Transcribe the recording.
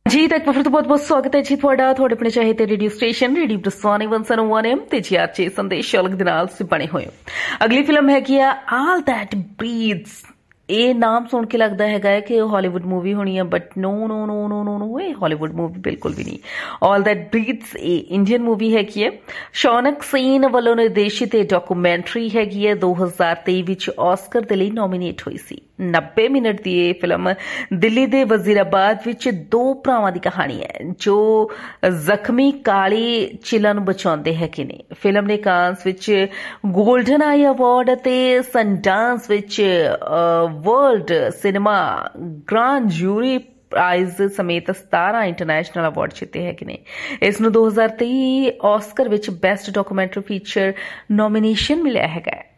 जी तो एक बार फिर तो बहुत बहुत स्वागत है जी ਤੁਹਾਡਾ ਤੁਹਾਡੇ ਆਪਣੇ ਚਾਹੇ ਤੇ ਰੇਡੀਓ ਸਟੇਸ਼ਨ ਰੇਡੀਓ ਬਰਸਾਨੇ 101 ਤੇ ਜੀ ਅੱਜ ਸੰਦੇਸ਼ ਅਲਗ ਦੇ ਨਾਲ ਸੇ ਬਣੇ ਹੋਏ ਅਗਲੀ ਫਿਲਮ ਹੈਗੀ ਆ ਆਲ ਦੈਟ ਬਰੀਥਸ ਇਹ ਨਾਮ ਸੁਣ ਕੇ ਲੱਗਦਾ ਹੈਗਾ ਕਿ ਇਹ ਹਾਲੀਵੁੱਡ ਮੂਵੀ ਹੋਣੀ ਹੈ ਬਟ ਨੋ ਨੋ ਨੋ ਨੋ ਨੋ ਨੋ ਇਹ ਹਾਲੀਵੁੱਡ ਮੂਵੀ ਬਿਲਕੁਲ ਵੀ ਨਹੀਂ ਆਲ ਦੈਟ ਬਰੀਥਸ ਇਹ ਇੰਡੀਅਨ ਮੂਵੀ ਹੈਗੀ ਹੈ ਸ਼ੌਨਕ ਸੀਨ ਵੱਲੋਂ ਨਿਰਦੇਸ਼ਿਤ ਇਹ ਡਾਕੂਮੈਂਟਰੀ ਹੈਗੀ ਹੈ 2023 ਵਿੱਚ ਆਸਕਰ ਦੇ ਲਈ ਨੋਮੀਨੇਟ ਹੋਈ ਸੀ 90 ਮਿੰਟ ਦੀ ਇਹ ਫਿਲਮ ਦਿੱਲੀ ਦੇ ਵਜ਼ੀਰਾਬਾਦ ਵਿੱਚ ਦੋ ਭਰਾਵਾਂ ਦੀ ਕਹਾਣੀ ਹੈ ਜੋ ਜ਼ਖਮੀ ਕਾਲੀ ਚਿਲਾਂ ਨੂੰ ਬਚਾਉਂਦੇ ਹੈਗੇ ਨੇ ਫਿਲਮ ਨੇ ਕਾਂਸ ਵਿੱਚ ਗੋਲਡਨ ਆਈ ਅਵਾਰਡ ਅਤੇ ਸਨਡਾਂਸ ਵਿੱਚ ਵਰਲਡ ਸਿਨੇਮਾ ਗ੍ਰਾਂਡ ਜੂਰੀ ਪ੍ਰਾਈਜ਼ ਸਮੇਤ 17 ਇੰਟਰਨੈਸ਼ਨਲ ਅਵਾਰਡ ਜਿੱਤੇ ਹੈਗੇ ਨੇ ਇਸ ਨੂੰ 2023 ਆਸਕਰ ਵਿੱਚ ਬੈਸਟ ਡਾਕੂਮੈਂਟਰੀ ਫੀਚਰ ਨੋਮੀਨੇਸ਼ਨ ਮਿਲਿਆ ਹੈਗਾ